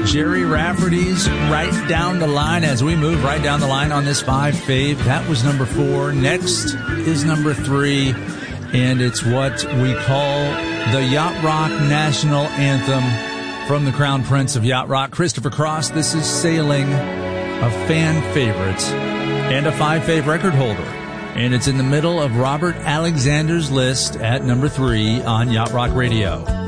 Jerry Rafferty's Right Down the Line as we move right down the line on this 5 fave. That was number 4. Next is number 3, and it's what we call the Yacht Rock National Anthem from the Crown Prince of Yacht Rock, Christopher Cross. This is Sailing, a fan favorite and a 5 fave record holder. And it's in the middle of Robert Alexander's list at number 3 on Yacht Rock Radio.